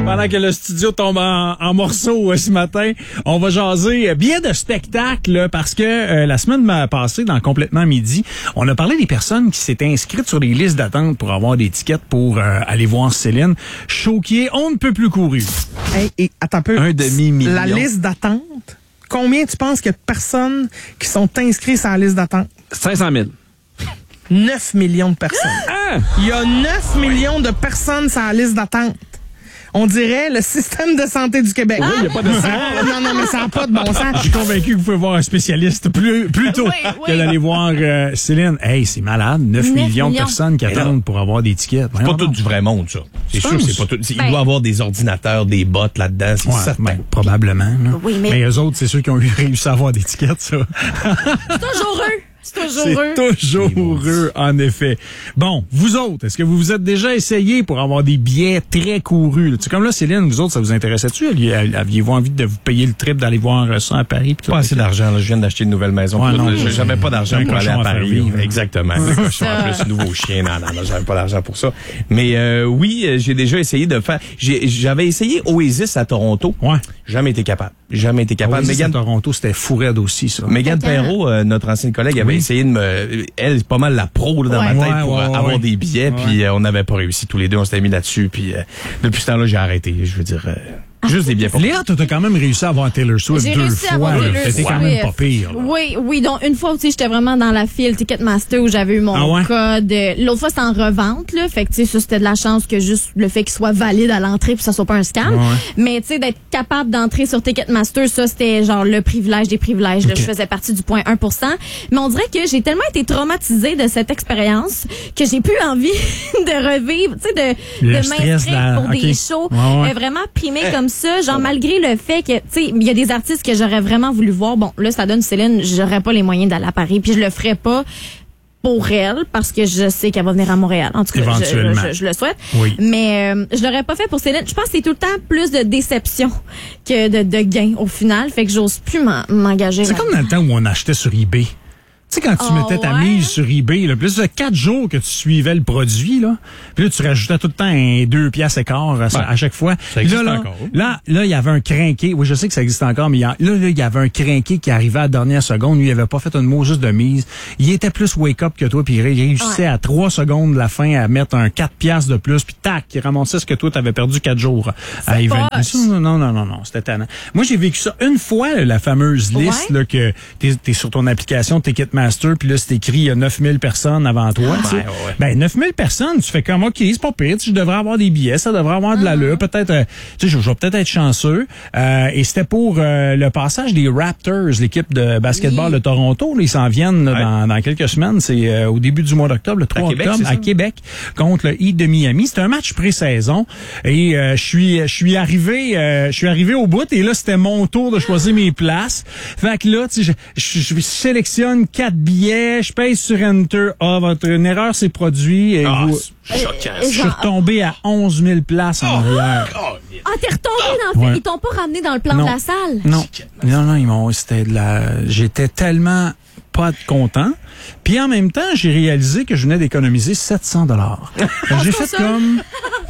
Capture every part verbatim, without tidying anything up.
Pendant que le studio tombe en, en morceaux euh, ce matin, on va jaser euh, bien de spectacle là, parce que euh, la semaine passée, dans Complètement Midi, on a parlé des personnes qui s'étaient inscrites sur des listes d'attente pour avoir des tickets pour euh, aller voir Céline. Show qui est on ne peut plus couru. Hey, et attends un peu. Un demi-million. La liste d'attente, combien tu penses qu'il y a de personnes qui sont inscrites sur la liste d'attente? cinq cent mille. neuf millions de personnes. Ah! Il y a neuf millions de personnes sur la liste d'attente. On dirait le système de santé du Québec. Oui, il n'y a pas de sang. Non, non, mais ça n'a pas de bon sens. Je suis convaincu que vous pouvez voir un spécialiste plus, plus tôt Oui, oui. que d'aller voir euh, Céline. Hey, c'est malade. neuf millions de millions. personnes qui attendent pour avoir des tickets. C'est pas tout du vrai monde, ça. C'est sûr que c'est pas tout. c'est- Il Ben- doit y avoir des ordinateurs, des bots là-dedans, c'est Ouais, certain. ben, probablement. Là. Oui, mais- eux autres, c'est ceux qui ont eu réussi à avoir des tickets, ça. C'est toujours eux. C'est toujours eux. C'est toujours eux, en effet. Bon, vous autres, est-ce que vous vous êtes déjà essayé pour avoir des billets très courus? Tu sais, comme là, Céline, vous autres, ça vous intéressait-tu? Aviez-vous envie de vous payer le trip d'aller voir ça à Paris? Pis tout? Pas assez d'argent, là. Je viens d'acheter une nouvelle maison. Ouais, non, Je- j'avais pas d'argent un pour aller cochon à à faire Paris. vivre. Exactement. Un cochon en plus, nouveau chien. Non, non, non, j'avais pas d'argent pour ça. Mais euh, oui, euh, j'ai déjà essayé de faire. j'ai- J'avais essayé Oasis à Toronto. Ouais. Jamais été capable. Jamais été capable. Oasis à Mégane Toronto, c'était fou raide aussi, ça. Mégane Attends. Perrault, euh, notre ancienne collègue, avait Oui. essayé de me... Elle, c'est pas mal la pro là, dans Ouais. ma tête Ouais, pour ouais, euh, ouais, avoir ouais. des billets. Ouais. Puis euh, on n'avait pas réussi tous les deux. On s'était mis là-dessus. Puis euh, depuis ce temps-là, j'ai arrêté. Je veux dire, euh, juste des billets pour Léa, toi, t'as quand même réussi à avoir Taylor Swift J'ai deux réussi à fois. avoir là. Taylor C'était quand Swift. même pas pire. là. Oui, oui. Donc, une fois aussi, j'étais vraiment dans la file Ticketmaster où j'avais eu mon Ah ouais? code. L'autre fois, c'était en revente, là. Fait que, tu sais, ça, c'était de la chance que juste le fait qu'il soit valide à l'entrée puis que ça soit pas un scam. Ouais. Mais, tu sais, d'être capable d'entrer sur Ticketmaster, ça, c'était genre le privilège des privilèges. là. Ok. Je faisais partie du zéro virgule un pour cent. Mais on dirait que j'ai tellement été traumatisée de cette expérience que j'ai plus envie de revivre, tu sais, de, Le de stress m'inscrire de la- pour des ok. shows Ouais, ouais. euh, vraiment primés comme ça. Genre, malgré le fait que, tu sais, il y a des artistes que j'aurais vraiment voulu voir. Bon, là, ça donne Céline, j'aurais pas les moyens d'aller à Paris, puis je le ferais pas pour elle, parce que je sais qu'elle va venir à Montréal. En tout cas, je, Éventuellement. je, je le souhaite. Oui. Mais euh, je l'aurais pas fait pour Céline. Je pense que c'est tout le temps plus de déception que de, de gain au final. Fait que j'ose plus m'en- m'engager. C'est comme dans le temps où on achetait sur eBay. Tu sais, quand tu Oh, mettais ta ouais. mise sur eBay, là, puis là, ça faisait quatre jours que tu suivais le produit, là. Puis là, tu rajoutais tout le temps un deux piastres et quart à, à chaque fois. ça Puis existe là, là, encore. Là, là, il y avait un crinqué. Oui, je sais que ça existe encore, mais il y a- là, là, il y avait un crinqué qui arrivait à la dernière seconde. Lui, il avait pas fait un mot juste de mise. Il était plus wake-up que toi, puis il réussissait Ouais. à trois secondes de la fin à mettre un quatre piastres de plus, puis tac, il ramassait ce que toi, t'avais perdu quatre jours. à évaluer. poche. Non, non, non, non, non, c'était tannant. Moi, j'ai vécu ça une fois, là, la fameuse liste, Ouais. là, que t'es, t'es sur ton application Ticketmaster, puis là, c'est écrit, il y a neuf mille personnes avant toi. tu sais. ouais, ouais. Ben, neuf mille personnes, tu fais comme, OK, c'est pas pire, tu sais, je devrais avoir des billets, ça devrait avoir de l'allure, peut-être, euh, tu sais, je, je vais peut-être être chanceux. Euh, et c'était pour euh, le passage des Raptors, l'équipe de basketball Oui. de Toronto. Là, ils s'en viennent là, Ouais. dans, dans quelques semaines, c'est euh, au début du mois d'octobre, le trois Québec, octobre, c'est ça? à Québec, contre le Heat de Miami. C'est un match pré-saison. Et euh, je suis je suis arrivé euh, je suis arrivé au bout, et là, c'était mon tour de choisir mes places. Fait que là, tu sais, je, je, je sélectionne quatre billets, je paye sur Enter. Ah, votre une erreur s'est produite. Et Ah, vous- c'est choquant. Euh, je suis genre- retombé à onze mille places en arrière. Ah, t'es retombé dans le Ouais. fait. Ils t'ont pas ramené dans le plan Non. de la salle. Non, non, non, ils m'ont, c'était de la, j'étais tellement pas content. Puis en même temps, j'ai réalisé que je venais d'économiser sept cents dollars. J'ai fait ça. comme,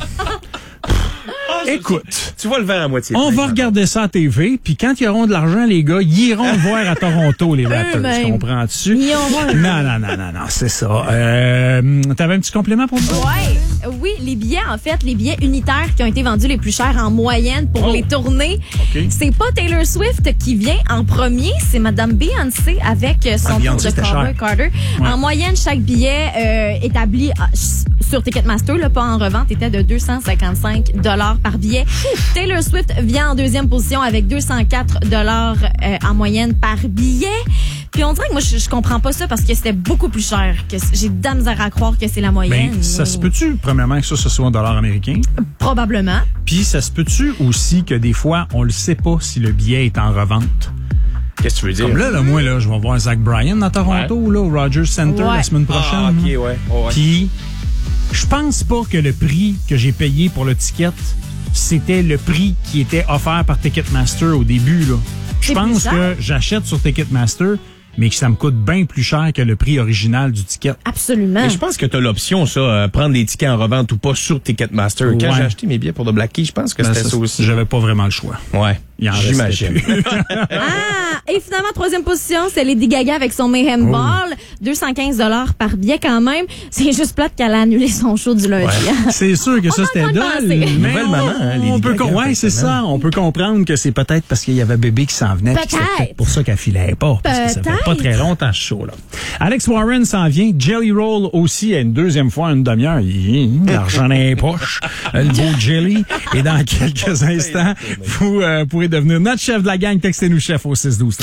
écoute, Tu vois le verre à moitié. on plein, va ça. regarder ça à T V, puis quand ils auront de l'argent, les gars, ils iront voir à Toronto, les Raptors. Eux-mêmes. Tu comprends-tu? Ils auront- Non, non, non, non, non, c'est ça. Euh, t'avais un petit complément pour moi? Ouais, oui, les billets, en fait, les billets unitaires qui ont été vendus les plus chers en moyenne pour Oh. les tournées, OK. c'est pas Taylor Swift qui vient en premier, c'est Madame Beyoncé avec euh, son Ah, tour Beyoncé, de c'était Carter cher. Carter. Ouais. En moyenne, chaque billet euh, établi ah, s- sur Ticketmaster, là, pas en revente, était de deux cent cinquante-cinq dollars par billet. Taylor Swift vient en deuxième position avec deux cent quatre dollars euh, en moyenne par billet. Puis on dirait que moi, je, je comprends pas ça parce que c'était beaucoup plus cher. Que c- j'ai de la misère à croire que c'est la moyenne. Ben, ça se peut-tu, premièrement, que ça, ce soit en dollars américains? Probablement. Puis ça se peut-tu aussi que des fois, on le sait pas si le billet est en revente? Qu'est-ce que tu veux dire? Comme là, là, moi, là, je vais voir Zach Bryan à Toronto, là, au Rogers Center Ouais. la semaine prochaine. Ah, ok, ouais. ouais. ouais. Puis, je pense pas que le prix que j'ai payé pour le ticket, c'était le prix qui était offert par Ticketmaster au début, là. Je C'est pense bizarre. que j'achète sur Ticketmaster mais que ça me coûte bien plus cher que le prix original du ticket. Absolument. Mais je pense que tu as l'option, ça, euh, prendre des tickets en revente ou pas sur Ticketmaster. Quand Ouais. j'ai acheté mes billets pour The Black Key, je pense que Ben, c'était ça, ça aussi. J'avais pas vraiment le choix. Ouais, Il en j'imagine. restait plus. Ah! Et finalement, troisième position, c'est Lady Gaga avec son Mayhem Oh. Ball. deux cent quinze dollars par billet quand même. C'est juste plate qu'elle a annulé son show du lundi. hein. C'est sûr que ça, On c'était entend le dole. penser. Mais Nouvelle on, maman, hein, Lady on peut, Gaga, con- ouais, en c'est fait, ça. On peut comprendre que c'est peut-être parce qu'il y avait bébé qui s'en venait. puis c'était Peut-être. peut-être pour ça qu'elle filait pas. Parce que ça fait pas Peut-être. très longtemps ce show-là. Alex Warren s'en vient. Jelly Roll aussi, une deuxième fois, une demi-heure. Il- L'argent dans les poches. Le beau Jelly. Et dans quelques instants, vous euh, pourrez devenir notre chef de la gang. Textez-nous chef au six douze.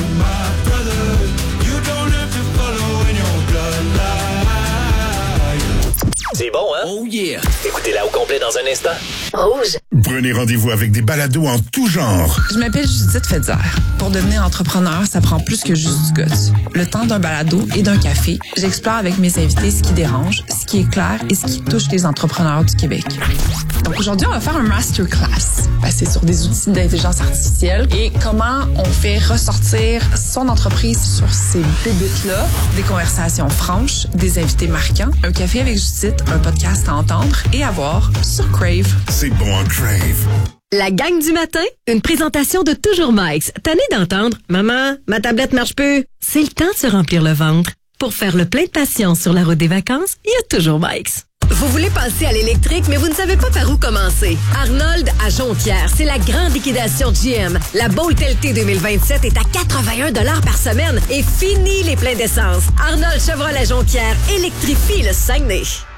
C'est bon, hein? Oh yeah! Écoutez-la au complet dans un instant. Rouge. Prenez rendez-vous avec des balados en tout genre. Je m'appelle Judith Fetzer. Pour devenir entrepreneur, ça prend plus que juste du guts. Le temps d'un balado et d'un café, j'explore avec mes invités ce qui dérange, ce qui est clair et ce qui touche les entrepreneurs du Québec. Donc aujourd'hui, on va faire un masterclass basé sur des outils d'intelligence artificielle et comment on fait ressortir son entreprise sur ces bébites-là, des conversations franches, des invités marquants, un café avec Judith, un podcast à entendre et à voir sur Crave. C'est bon en Crave. La gang du matin, une présentation de Toujours Mike's. Tanné d'entendre « Maman, ma tablette marche plus ». C'est le temps de se remplir le ventre. Pour faire le plein de patience sur la route des vacances, il y a Toujours Mike's. Vous voulez passer à l'électrique, mais vous ne savez pas par où commencer? Arnold à Jonquière, c'est la grande liquidation G M. La Bolt L T deux mille vingt-sept est à quatre-vingt-un dollars par semaine et fini les pleins d'essence. Arnold Chevrolet à Jonquière électrifie le Saguenay.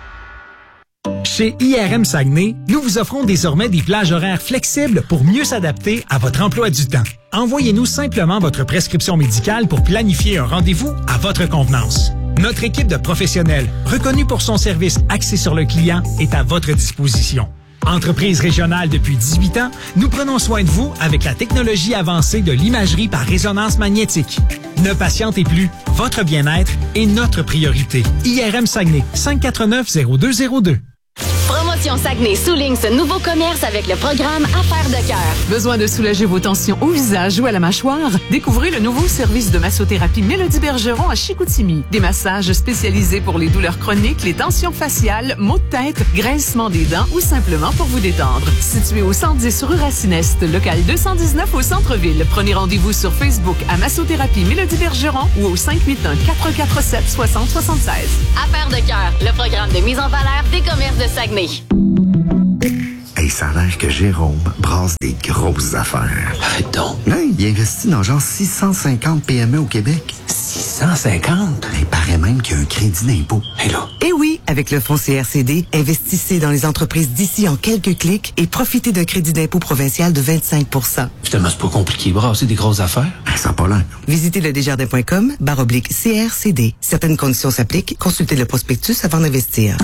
Chez I R M Saguenay, nous vous offrons désormais des plages horaires flexibles pour mieux s'adapter à votre emploi du temps. Envoyez-nous simplement votre prescription médicale pour planifier un rendez-vous à votre convenance. Notre équipe de professionnels, reconnue pour son service axé sur le client, est à votre disposition. Entreprise régionale depuis dix-huit ans, nous prenons soin de vous avec la technologie avancée de l'imagerie par résonance magnétique. Ne patientez plus, votre bien-être est notre priorité. I R M Saguenay, cinq quatre neuf zéro deux zéro deux. Promotion Saguenay souligne ce nouveau commerce avec le programme Affaires de cœur. Besoin de soulager vos tensions au visage ou à la mâchoire? Découvrez le nouveau service de massothérapie Mélodie Bergeron à Chicoutimi. Des massages spécialisés pour les douleurs chroniques, les tensions faciales, maux de tête, graissement des dents ou simplement pour vous détendre. Situé au cent dix rue Racine-Est, local deux cent dix-neuf au centre-ville. Prenez rendez-vous sur Facebook à Massothérapie Mélodie Bergeron ou au cinq huit un, quatre quatre sept, soixante soixante-seize. Affaires de cœur, le programme de mise en valeur des commerces de Saguenay. Hey, ça a l'air que Jérôme brasse des grosses affaires. Arrête donc. Là, il investit dans genre six cent cinquante P M E au Québec. six cent cinquante? Il paraît même qu'il y a un crédit d'impôt. Hé là. Eh oui, avec le fonds C R C D, investissez dans les entreprises d'ici en quelques clics et profitez d'un crédit d'impôt provincial de vingt-cinq pour cent. Finalement, c'est pas compliqué. Brasser des grosses affaires. Ben, ça a pas l'air. Visitez le desjardins point com barre oblique C R C D. Certaines conditions s'appliquent. Consultez le prospectus avant d'investir.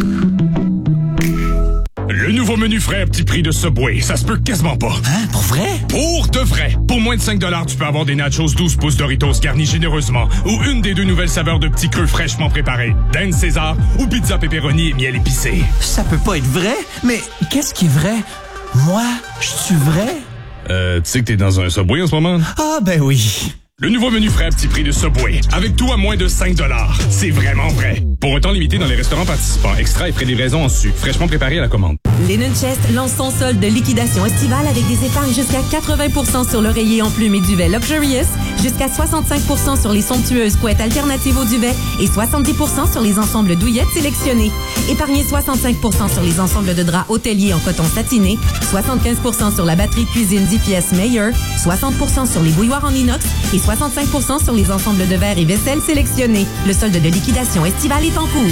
Le nouveau menu frais à petit prix de Subway, ça se peut quasiment pas. Hein? Pour vrai? Pour de vrai! Pour moins de cinq dollars, tu peux avoir des nachos douze pouces Doritos garnis généreusement ou une des deux nouvelles saveurs de petits creux fraîchement préparés, Dan César ou pizza pepperoni et miel épicé. Ça peut pas être vrai? Mais qu'est-ce qui est vrai? Moi, je suis vrai? Euh, tu sais que t'es dans un Subway en ce moment? Ah, ben oui. Le nouveau menu frais à petit prix de Subway, avec tout à moins de cinq dollars. C'est vraiment vrai. Pour un temps limité dans les restaurants participants, extra et frais de livraison en sucre, fraîchement préparé à la commande. Linen Chest lance son solde de liquidation estivale avec des épargnes jusqu'à quatre-vingts pour cent sur l'oreiller en plume et duvet Luxurious, jusqu'à soixante-cinq pour cent sur les somptueuses couettes alternatives au duvet et soixante-dix pour cent sur les ensembles douillettes sélectionnés. Épargnez soixante-cinq pour cent sur les ensembles de draps hôteliers en coton satiné, soixante-quinze pour cent sur la batterie de cuisine dix pièces Meyer, soixante pour cent sur les bouilloires en inox et soixante-cinq pour cent sur les ensembles de verre et vaisselle sélectionnés. Le solde de liquidation estivale est en cours.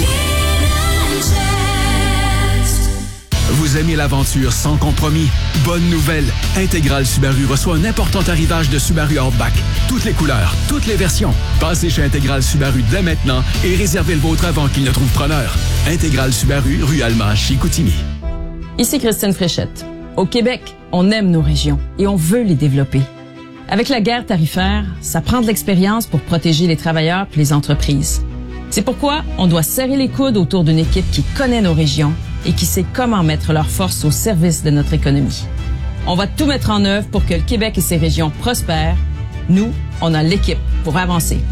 Vous aimez l'aventure sans compromis? Bonne nouvelle! Intégral Subaru reçoit un important arrivage de Subaru Outback. Toutes les couleurs, toutes les versions. Passez chez Intégral Subaru dès maintenant et réservez le vôtre avant qu'il ne trouve preneur. Intégral Subaru, rue Alma, Chicoutimi. Ici Christine Fréchette. Au Québec, on aime nos régions et on veut les développer. Avec la guerre tarifaire, ça prend de l'expérience pour protéger les travailleurs et les entreprises. C'est pourquoi on doit serrer les coudes autour d'une équipe qui connaît nos régions et qui sait comment mettre leurs forces au service de notre économie. On va tout mettre en œuvre pour que le Québec et ses régions prospèrent. Nous, on a l'équipe pour avancer.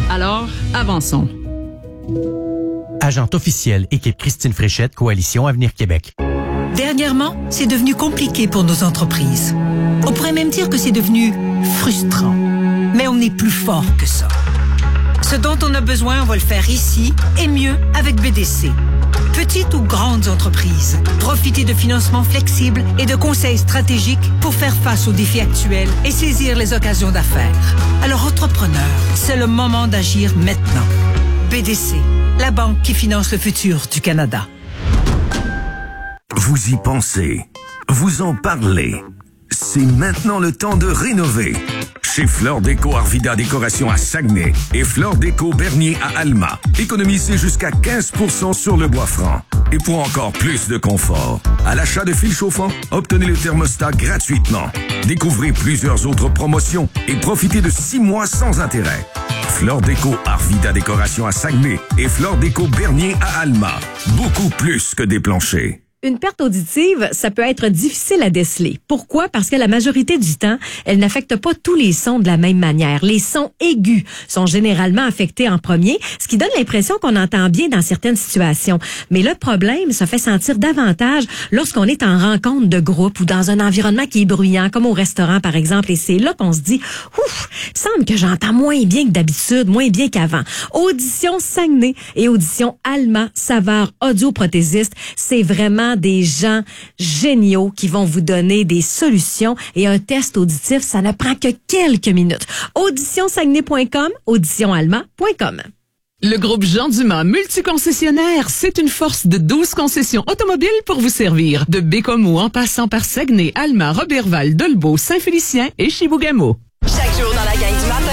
Alors, avançons. Agente officielle, équipe Christine Fréchette, Coalition Avenir Québec. Dernièrement, c'est devenu compliqué pour nos entreprises. On pourrait même dire que c'est devenu frustrant. Mais on est plus fort que ça. Ce dont on a besoin, on va le faire ici et mieux avec B D C. Petites ou grandes entreprises, profitez de financements flexibles et de conseils stratégiques pour faire face aux défis actuels et saisir les occasions d'affaires. Alors, entrepreneurs, c'est le moment d'agir maintenant. B D C, la banque qui finance le futur du Canada. Vous y pensez, vous en parlez. C'est maintenant le temps de rénover. Chez Flore Déco Arvida Décoration à Saguenay et Flore Déco Bernier à Alma, économisez jusqu'à quinze pour cent sur le bois franc. Et pour encore plus de confort, à l'achat de fils chauffants, obtenez le thermostat gratuitement. Découvrez plusieurs autres promotions et profitez de six mois sans intérêt. Flore Déco Arvida Décoration à Saguenay et Flore Déco Bernier à Alma. Beaucoup plus que des planchers. Une perte auditive, ça peut être difficile à déceler. Pourquoi? Parce que la majorité du temps, elle n'affecte pas tous les sons de la même manière. Les sons aigus sont généralement affectés en premier, ce qui donne l'impression qu'on entend bien dans certaines situations. Mais le problème se fait sentir davantage lorsqu'on est en rencontre de groupe ou dans un environnement qui est bruyant, comme au restaurant par exemple. Et c'est là qu'on se dit, ouf, il semble que j'entends moins bien que d'habitude, moins bien qu'avant. Audition Saguenay et Audition Alma Saveur audioprothésiste, c'est vraiment des gens géniaux qui vont vous donner des solutions et un test auditif, ça ne prend que quelques minutes. audition saguenay point com, audition alma point com. Le groupe Jean Dumas, multiconcessionnaire, c'est une force de douze concessions automobiles pour vous servir. De Bécomo en passant par Saguenay, Alma, Roberval, Dolbeau, Saint-Félicien et Chibougamau. Chaque jour dans la gang du matin.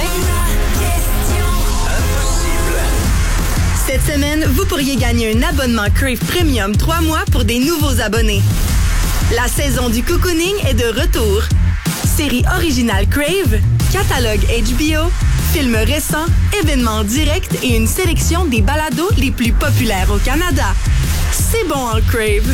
Cette semaine, vous pourriez gagner un abonnement Crave Premium trois mois pour des nouveaux abonnés. La saison du cocooning est de retour. Série originale Crave, catalogue H B O, films récents, événements directs et une sélection des balados les plus populaires au Canada. C'est bon en Crave.